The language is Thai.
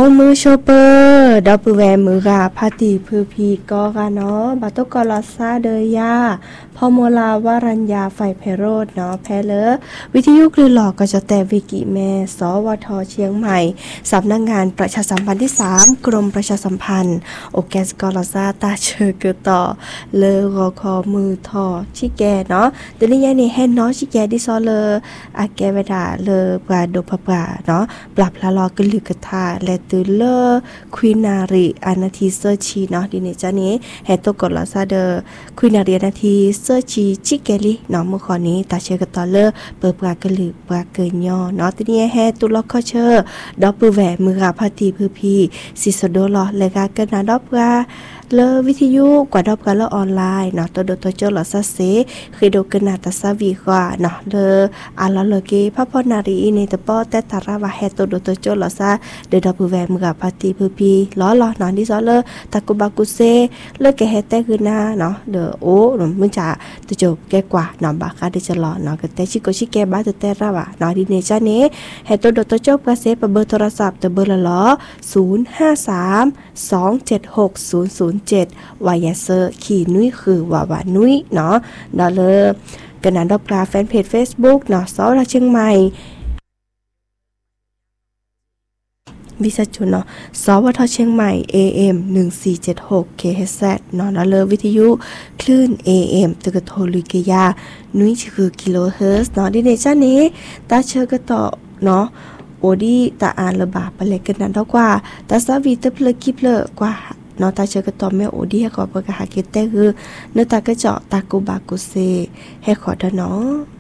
มือโชเปอร์ดอปแวมือกาพาติพือพีก็กะเนาะบาตุกอลอซาเดยาพอโมลาวารัญญาไฟไพโรดเนาะแพเลอวิทยุกลือหลอกก็จะแต่วิกิแม่สวทเชียงใหม่สำนักงานประชาสัมพันธ์ที่3กรมประชาสัมพันธ์โอแกสกอลอซาตาเชอเกต่อเลอกอคอมือทอชิแกเนาะตอนนี้ยนี่แฮนเนาะชิแกดิซอเลอาแกเวดาเลปลาโดปปาเนาะปรับละลอกลือกะทาและตือเลอควีนารีอานาทีเซอร์ชีเนาะดิเนจานี้แฮตกอลอซาเดอควีนารีอานาทีเซอร์ชีชิแกลิเนาะมื้อขอนี้ตาเชอเกต่อเลอเปิดปลากะลือปลาเกินย่อเนาะตอนนี้แฮตุลอคอเชอดอปแหวมือกาพาติพือพีซิโซโดลอและกาเกนาดอปกาเลวิทยุกว่าดอบกันเลออนไลน์เนาะตัวโดตัวเจ้าหลอซาเซคือโดกันนาตาซาวีกว่าเนาะเลอาลอเลเกพระพนารีในตะป้อแต่ตาราวาแฮตัวโดตัวเจ้าหลอซาเดดอปูแวมือกับพาติพือพีล้อเนาะดิซอเลตะกุบากุเซเลแกเฮแต่คือนาเนาะเดอโอ้มึงจะตัวโจแกกว่าเนาะบาคาดิจะหลอเนาะก็แต่ชิโกชิแกบ้าแต่ราวาเนาะดิเนจาเนแฮตัวโดตัวเจ้ากาเซปเบอร์โทรศัพท์ตะเบอร์ละล้อ053276007วายาเซอร์ขี่นุ้ยคือวาวานุ้ยเนาะดอเลอร์กันนันดอกปลาแฟนเพจ Facebook เนาะสวทเชียงใหม่วิสัจุเนาะสวทเชียงใหม่ AM 1476 KHZ เนาะดอเลอร์วิทยุคลื่น AM ตึกโทลุกยานุ้ยคือกิโลเฮิรตซ์เนาะดิเนชั่นนี้ตาเชอร์ก็ต่อเนาะโอดีตาอ่านระบาดไปเลยกันนั้นเท่ากว่าตาซาวีตะเพลกิเพลกว่าเนาะตาเชอก็ตอมแม่โอดีให้ขอประกาศเกตแต่คือเนื้อตาก็เจาะตากูบากุเซให้ขอเด้อเนาะ